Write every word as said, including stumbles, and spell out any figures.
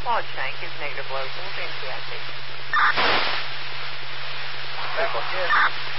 Claude Shank is negative locals, N T I C. People, yes.